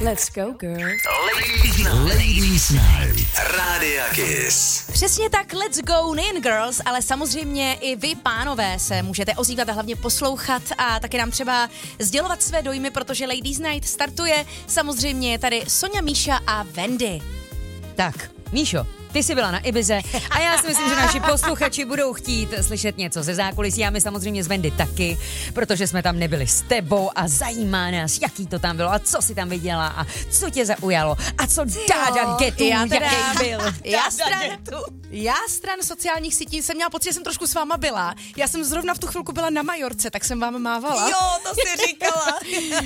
Let's go, girl. Ladies Night. Rádia Kiss. Přesně tak, let's go, nejen girls, ale samozřejmě i vy, pánové, se můžete ozývat a hlavně poslouchat a taky nám třeba sdělovat své dojmy, protože Ladies Night startuje. Samozřejmě je tady Sonja, Míša a Wendy. Tak, Míšo, ty jsi byla na Ibize a já si myslím, že naši posluchači budou chtít slyšet něco ze zákulisí a my samozřejmě z Wendy taky, protože jsme tam nebyli s tebou a zajímá nás, jaký to tam bylo a co si tam viděla a co tě zaujalo a co Dáda Getu, jaký byl. Já stran sociálních sítí jsem měla pocit, že jsem trošku s váma byla. Já jsem zrovna v tu chvilku byla na Majorce, tak jsem vám mávala. Jo, to si říkala.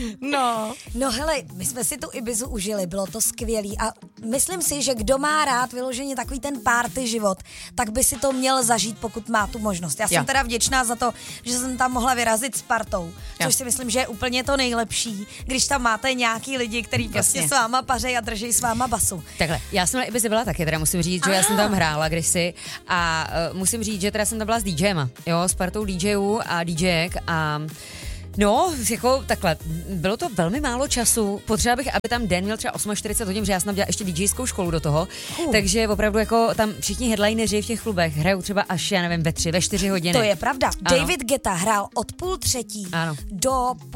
No hele, my jsme si tu Ibizu užili, bylo to skvělý a myslím si, že kdo má rád vyloženě takový ten party život, tak by si to měl zažít, pokud má tu možnost. Já jsem teda vděčná za to, že jsem tam mohla vyrazit s partou, což si myslím, že je úplně to nejlepší, když tam máte nějaký lidi, který prostě s váma pařejí a drží s váma basu. Takhle, já jsem na Ibize byla taky, teda musím říct, že já jsem tam hrála kdysi a musím říct, že teda jsem tam byla s DJema, jo, s partou DJů a DJek a no, jako takhle, bylo to velmi málo času, potřeba bych, aby tam den měl třeba 48 hodin, že já jsem tam dělala ještě DJskou školu do toho, takže opravdu jako tam všichni headlineři v těch klubech hrajou třeba až, já nevím, ve 3 hodiny. To je pravda, Ano. David Guetta hrál od 2:30 do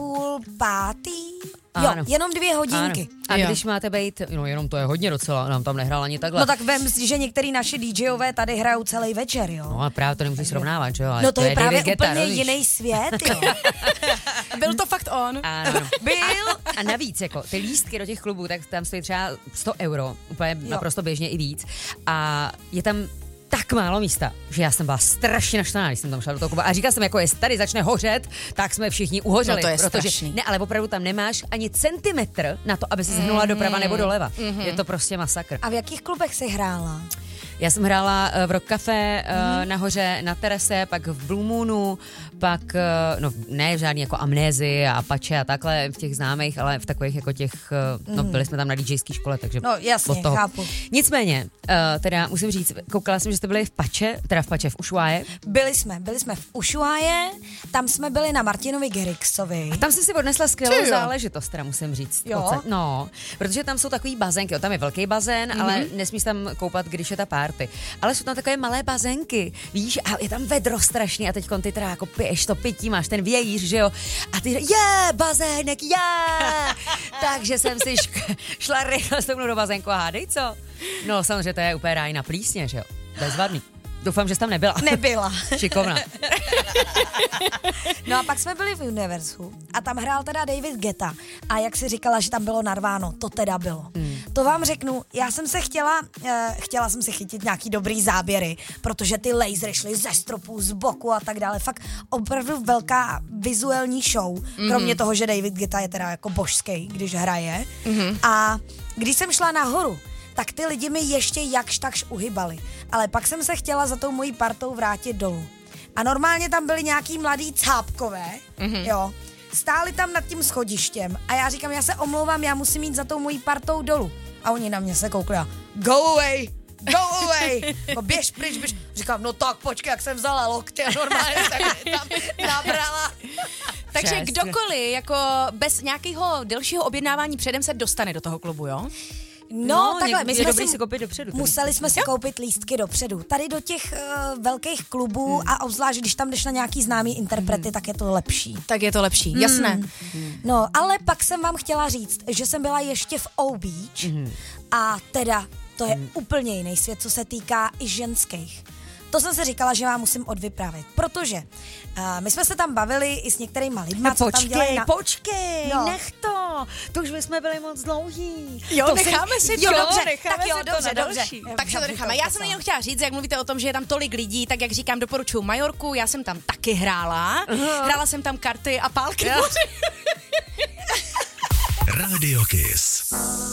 4:30. Jo, Ano. jenom 2 hodinky. Ano. A když máte být, no jenom to je hodně docela, nám tam nehrál ani takhle. No tak vem si, že některý naši DJové tady hrajou celý večer, jo. No a právě to nemůžeš srovnávat, že jo? Ale No to je právě David Guetta, úplně víš? jiný svět, jo. byl to fakt on. Ano. Byl. A navíc, jako ty lístky do těch klubů, tak tam stojí třeba 100 €, úplně naprosto běžně i víc. A je tam tak málo místa, že já jsem byla strašně naštvaná, když jsem tam šla do toho klubu. A říkala jsem, jako jestli tady začne hořet, tak jsme všichni uhořeli. No to je protože, strašný. ne, ale opravdu tam nemáš ani centimetr na to, aby se zhnula doprava nebo doleva. Je to prostě masakr. A v jakých klubech jsi hrála? Já jsem hrála v Rock Café nahoře na terase, pak v Blue Moonu, pak, no ne v žádný jako Amnézi a Apache a takhle v těch známých, ale v takových jako těch, no byli jsme tam na DJské škole, takže No jasně, od toho. chápu. Nicméně, teda musím říct, koukala jsem, že jste byli v Ushuaje. Byli jsme v Ushuaje, tam jsme byli na Martinovi Garrixovi. A tam jsem si odnesla skvělou záležitost, teda musím říct. Jo? No, protože tam jsou takový bazénky, tam je velký bazén, ale nesmíš tam koupat, když je ta party. Ale jsou tam takové malé bazénky, víš, a je tam vedro strašný a teďkon ty teda jako piješ to pití, máš ten vějíř, že jo, a ty bazének, takže jsem si šla rychle stoupnout do bazénku a hádej co? No samozřejmě to je úplně ráj na plísně, že jo, bezvadný. Doufám, že jsi tam nebyla. Nebyla. Šikovná. No a pak jsme byli v Univerzu a tam hrál teda David Guetta a jak si říkala, že tam bylo narváno, to teda bylo. To vám řeknu, já jsem se chtěla jsem si chytit nějaký dobrý záběry, protože ty lasery šly ze stropů, z boku a tak dále. Fakt opravdu velká vizuální show, kromě toho, že David Guetta je teda jako božský, když hraje. A když jsem šla nahoru, tak ty lidi mi ještě jakž takž uhybali. Ale pak jsem se chtěla za tou mojí partou vrátit dolů. A normálně tam byli nějaký mladý cápkové, jo. Stáli tam nad tím schodištěm a já říkám, já se omlouvám, já musím jít za tou mojí partou dolů. A oni na mě se koukli a go away! No, běž pryč, běž. Říkám, no tak počkej, jak jsem vzala lokty a normálně tak tam nabrala. Takže Přesně. kdokoliv jako bez nějakého delšího objednávání předem se dostane do toho klubu, jo? No, takhle, my je jsme dobrý si koupit dopředu. museli jsme si koupit lístky dopředu. Tady do těch velkých klubů a obzvlášť, když tam jdeš na nějaký známý interprety, tak je to lepší. Tak je to lepší, jasné. No, ale pak jsem vám chtěla říct, že jsem byla ještě v O-Beach a teda to je úplně jiný svět, co se týká i ženských. To jsem si říkala, že vám musím odvyprávět, protože my jsme se tam bavili i s některýma lidma, co tam dělají na... Počkej, No. nech to už jsme byli moc dlouhí. Jo, To necháme si Jo, to, dobře, necháme tak jo, si to dobře, na dobře. další. Jo, Tak si to dobře, necháme. to Já jsem jenom chtěla říct, jak mluvíte o tom, že je tam tolik lidí, tak jak říkám, doporučuji Majorku, já jsem tam taky hrála. Hrála jsem tam karty a pálky. Radio Kiss.